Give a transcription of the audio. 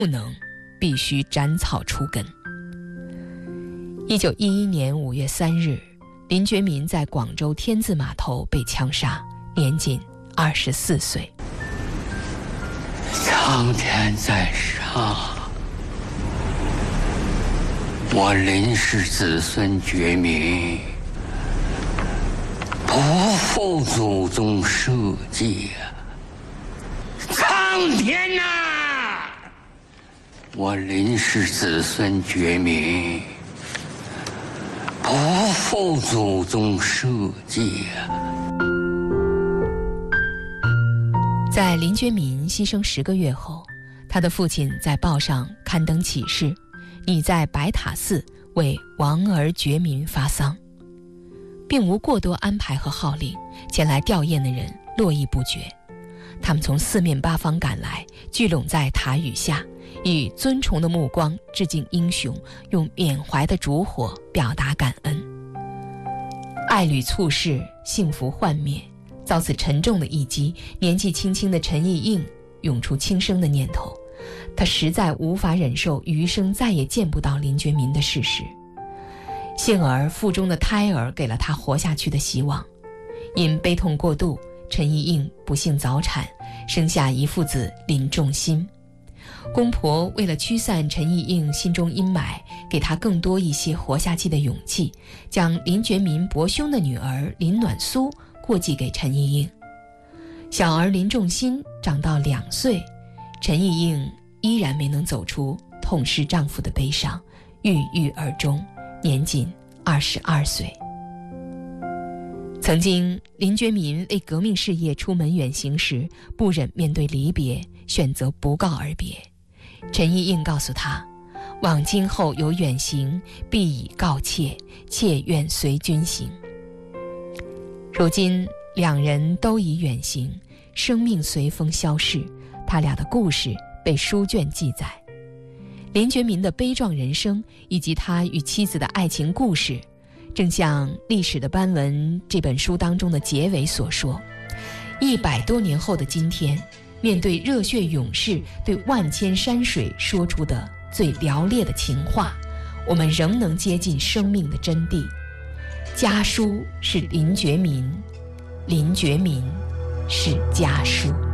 不能，必须斩草除根。1911年5月3日，林觉民在广州天字码头被枪杀，年仅24岁。 苍天在上，我林氏子孙觉民不负祖宗社稷啊！苍天呐！我林氏子孙觉民不负祖宗社稷啊！ 在林觉民牺牲10个月后，他的父亲在报上刊登启事，拟在白塔寺为亡儿觉民发丧，并无过多安排和号令，前来吊唁的人络绎不绝。他们从四面八方赶来，聚拢在塔宇下，以尊崇的目光致敬英雄，用缅怀的烛火表达感恩。爱侣猝逝，幸福幻灭，遭此沉重的一击，年纪轻轻的陈逸应涌出轻生的念头。他实在无法忍受余生再也见不到林觉民的事实。幸而腹中的胎儿给了他活下去的希望。因悲痛过度，陈逸应不幸早产，生下一父子林仲新。公婆为了驱散陈逸应心中阴霾，给他更多一些活下去的勇气，将林觉民伯兄的女儿林暖苏过继给陈逸应。小儿林仲新长到2岁，陈逸应依然没能走出痛失丈夫的悲伤，郁郁而终，年仅22岁。曾经林觉民为革命事业出门远行时，不忍面对离别，选择不告而别。陈逸应告诉他，往今后有远行，必以告切，切愿随君行。如今两人都已远行，生命随风消逝，他俩的故事被书卷记载。林觉民的悲壮人生以及他与妻子的爱情故事，正像《历史的斑纹》这本书当中的结尾所说，100多年后的今天，面对热血勇士对万千山水说出的最嘹烈的情话，我们仍能接近生命的真谛。家书是林觉民，林觉民是家书。